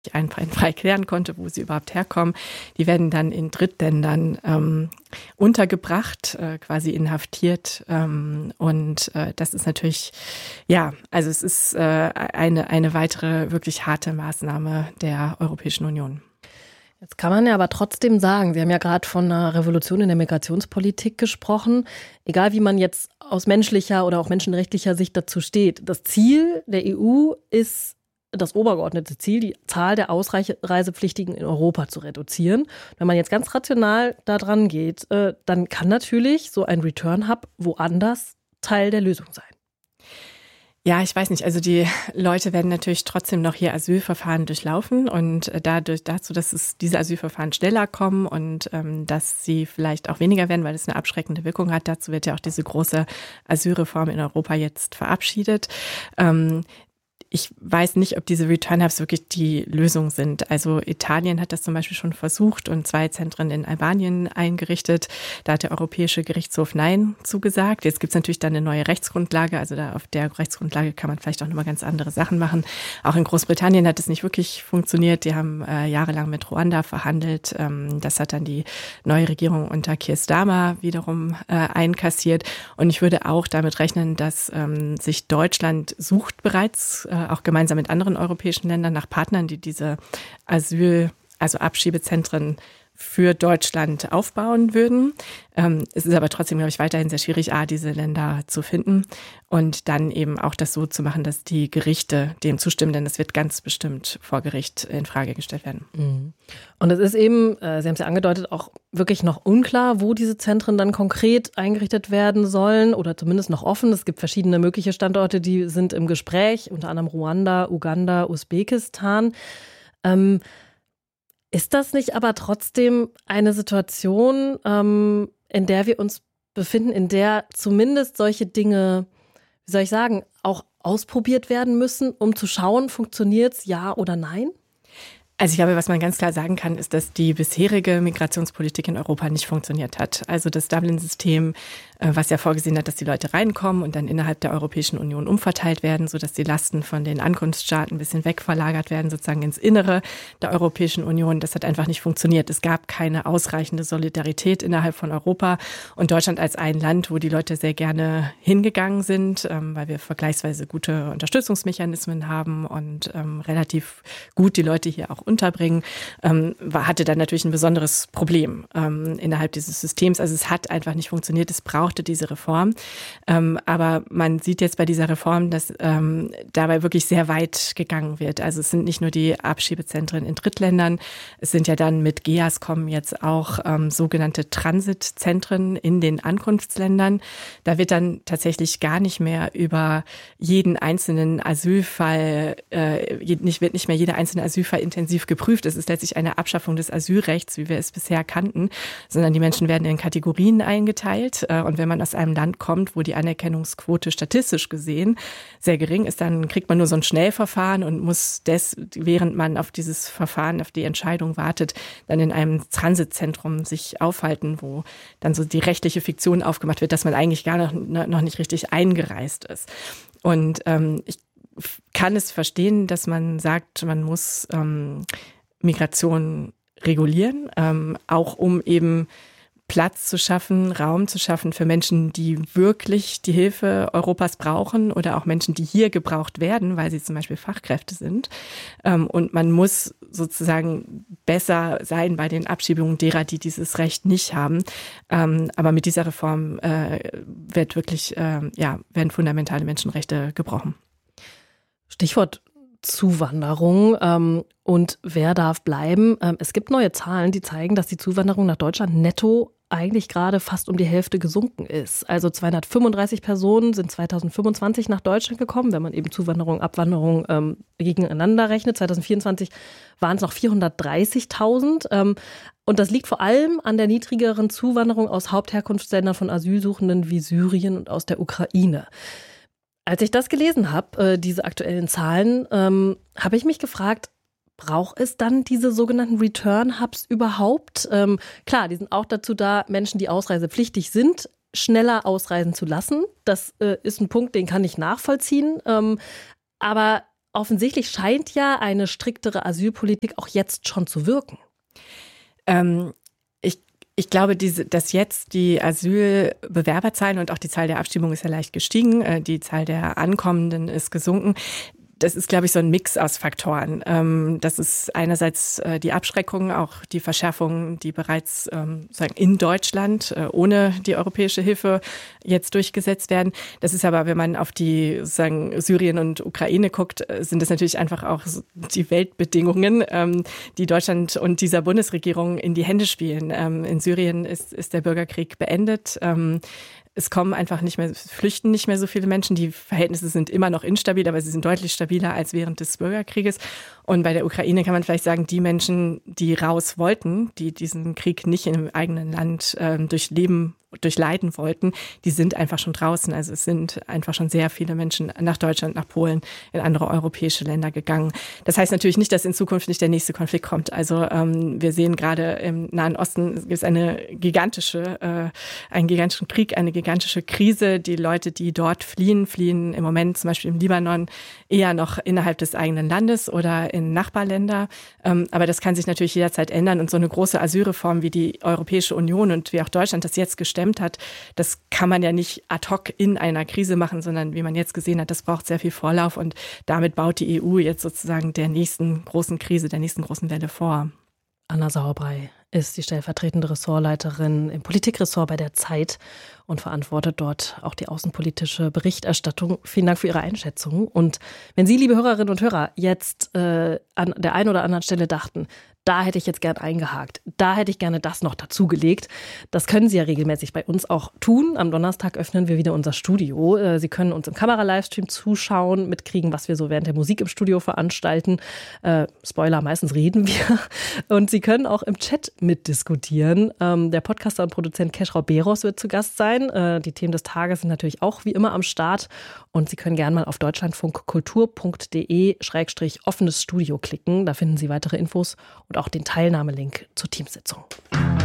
einwandfrei klären konnte, wo sie überhaupt herkommen. Die werden dann in Drittländern untergebracht, quasi inhaftiert. Und das ist natürlich, ja, also es ist eine weitere wirklich harte Maßnahme der Europäischen Union. Jetzt kann man ja aber trotzdem sagen, Sie haben ja gerade von einer Revolution in der Migrationspolitik gesprochen, egal wie man jetzt aus menschlicher oder auch menschenrechtlicher Sicht dazu steht. Das Ziel der EU ist, das obergeordnete Ziel, die Zahl der Ausreisepflichtigen in Europa zu reduzieren. Wenn man jetzt ganz rational da dran geht, dann kann natürlich so ein Return-Hub woanders Teil der Lösung sein. Ja, ich weiß nicht. Also die Leute werden natürlich trotzdem noch hier Asylverfahren durchlaufen und dazu, dass diese Asylverfahren schneller kommen und dass sie vielleicht auch weniger werden, weil es eine abschreckende Wirkung hat. Dazu wird ja auch diese große Asylreform in Europa jetzt verabschiedet. Ich weiß nicht, ob diese Return-Hubs wirklich die Lösung sind. Also Italien hat das zum Beispiel schon versucht und 2 Zentren in Albanien eingerichtet. Da hat der Europäische Gerichtshof Nein zugesagt. Jetzt gibt es natürlich dann eine neue Rechtsgrundlage. Also da auf der Rechtsgrundlage kann man vielleicht auch nochmal ganz andere Sachen machen. Auch in Großbritannien hat es nicht wirklich funktioniert. Die haben jahrelang mit Ruanda verhandelt. Das hat dann die neue Regierung unter Keir Starmer wiederum einkassiert. Und ich würde auch damit rechnen, dass sich Deutschland sucht bereits auch gemeinsam mit anderen europäischen Ländern nach Partnern, die diese Abschiebezentren für Deutschland aufbauen würden. Es ist aber trotzdem, glaube ich, weiterhin sehr schwierig, diese Länder zu finden und dann eben auch das so zu machen, dass die Gerichte dem zustimmen, denn das wird ganz bestimmt vor Gericht in Frage gestellt werden. Und es ist eben, Sie haben es ja angedeutet, auch wirklich noch unklar, wo diese Zentren dann konkret eingerichtet werden sollen oder zumindest noch offen. Es gibt verschiedene mögliche Standorte, die sind im Gespräch, unter anderem Ruanda, Uganda, Usbekistan. Ist das nicht aber trotzdem eine Situation, in der wir uns befinden, in der zumindest solche Dinge, wie soll ich sagen, auch ausprobiert werden müssen, um zu schauen, funktioniert es, ja oder nein? Also ich glaube, was man ganz klar sagen kann, ist, dass die bisherige Migrationspolitik in Europa nicht funktioniert hat. Also das Dublin-System, was ja vorgesehen hat, dass die Leute reinkommen und dann innerhalb der Europäischen Union umverteilt werden, sodass die Lasten von den Ankunftsstaaten ein bisschen wegverlagert werden, sozusagen ins Innere der Europäischen Union. Das hat einfach nicht funktioniert. Es gab keine ausreichende Solidarität innerhalb von Europa und Deutschland als ein Land, wo die Leute sehr gerne hingegangen sind, weil wir vergleichsweise gute Unterstützungsmechanismen haben und relativ gut die Leute hier auch unterbringen, hatte dann natürlich ein besonderes Problem innerhalb dieses Systems. Also es hat einfach nicht funktioniert, es brauchte diese Reform. Aber man sieht jetzt bei dieser Reform, dass dabei wirklich sehr weit gegangen wird. Also es sind nicht nur die Abschiebezentren in Drittländern, es sind ja dann mit GEAS kommen jetzt auch sogenannte Transitzentren in den Ankunftsländern. Da wird dann tatsächlich gar nicht mehr über jeden einzelnen Asylfall, wird nicht mehr jeder einzelne Asylfall intensiv geprüft. Es ist letztlich eine Abschaffung des Asylrechts, wie wir es bisher kannten, sondern die Menschen werden in Kategorien eingeteilt. Und wenn man aus einem Land kommt, wo die Anerkennungsquote statistisch gesehen sehr gering ist, dann kriegt man nur so ein Schnellverfahren und muss während man auf dieses Verfahren, auf die Entscheidung wartet, dann in einem Transitzentrum sich aufhalten, wo dann so die rechtliche Fiktion aufgemacht wird, dass man eigentlich gar noch nicht richtig eingereist ist. Und ich kann es verstehen, dass man sagt, man muss Migration regulieren, auch um eben Platz zu schaffen, Raum zu schaffen für Menschen, die wirklich die Hilfe Europas brauchen oder auch Menschen, die hier gebraucht werden, weil sie zum Beispiel Fachkräfte sind. Und man muss sozusagen besser sein bei den Abschiebungen derer, die dieses Recht nicht haben. Aber mit dieser Reform werden fundamentale Menschenrechte gebrochen. Stichwort Zuwanderung und wer darf bleiben. Es gibt neue Zahlen, die zeigen, dass die Zuwanderung nach Deutschland netto eigentlich gerade fast um die Hälfte gesunken ist. Also 235 Personen sind 2025 nach Deutschland gekommen, wenn man eben Zuwanderung, Abwanderung gegeneinander rechnet. 2024 waren es noch 430.000. Und das liegt vor allem an der niedrigeren Zuwanderung aus Hauptherkunftsländern von Asylsuchenden wie Syrien und aus der Ukraine. Als ich das gelesen habe, diese aktuellen Zahlen, habe ich mich gefragt, braucht es dann diese sogenannten Return-Hubs überhaupt? Klar, die sind auch dazu da, Menschen, die ausreisepflichtig sind, schneller ausreisen zu lassen. Das ist ein Punkt, den kann ich nachvollziehen. Aber offensichtlich scheint ja eine striktere Asylpolitik auch jetzt schon zu wirken. Ich glaube, dass jetzt die Asylbewerberzahlen und auch die Zahl der Abschiebungen ist ja leicht gestiegen, die Zahl der Ankommenden ist gesunken. Das ist, glaube ich, so ein Mix aus Faktoren. Das ist einerseits die Abschreckung, auch die Verschärfungen, die bereits sozusagen in Deutschland ohne die europäische Hilfe jetzt durchgesetzt werden. Das ist aber, wenn man auf die sozusagen Syrien und Ukraine guckt, sind das natürlich einfach auch die Weltbedingungen, die Deutschland und dieser Bundesregierung in die Hände spielen. In Syrien ist der Bürgerkrieg beendet. Es kommen einfach flüchten nicht mehr so viele Menschen. Die Verhältnisse sind immer noch instabil, aber sie sind deutlich stabiler als während des Bürgerkrieges. Und bei der Ukraine kann man vielleicht sagen, die Menschen, die raus wollten, die diesen Krieg nicht im eigenen Land durchleiden wollten, die sind einfach schon draußen. Also es sind einfach schon sehr viele Menschen nach Deutschland, nach Polen, in andere europäische Länder gegangen. Das heißt natürlich nicht, dass in Zukunft nicht der nächste Konflikt kommt. Also wir sehen gerade im Nahen Osten gibt es einen gigantischen Krieg, eine gigantische Krise. Die Leute, die dort fliehen im Moment zum Beispiel im Libanon eher noch innerhalb des eigenen Landes oder in Nachbarländer. Aber das kann sich natürlich jederzeit ändern. Und so eine große Asylreform wie die Europäische Union und wie auch Deutschland das jetzt gestemmt hat, das kann man ja nicht ad hoc in einer Krise machen, sondern wie man jetzt gesehen hat, das braucht sehr viel Vorlauf und damit baut die EU jetzt sozusagen der nächsten großen Krise, der nächsten großen Welle vor. Anna Sauerbrey ist die stellvertretende Ressortleiterin im Politikressort bei der Zeit und verantwortet dort auch die außenpolitische Berichterstattung. Vielen Dank für Ihre Einschätzung. Und wenn Sie, liebe Hörerinnen und Hörer, jetzt an der einen oder anderen Stelle dachten, da hätte ich jetzt gern eingehakt, da hätte ich gerne das noch dazugelegt. Das können Sie ja regelmäßig bei uns auch tun. Am Donnerstag öffnen wir wieder unser Studio. Sie können uns im Kamera-Livestream zuschauen, mitkriegen, was wir so während der Musik im Studio veranstalten. Spoiler, meistens reden wir. Und Sie können auch im Chat mitdiskutieren. Der Podcaster und Produzent Keschrau Beros wird zu Gast sein. Die Themen des Tages sind natürlich auch wie immer am Start. Und Sie können gerne mal auf deutschlandfunkkultur.de/offenes Studio klicken. Da finden Sie weitere Infos und auch den Teilnahmelink zur Teamsitzung.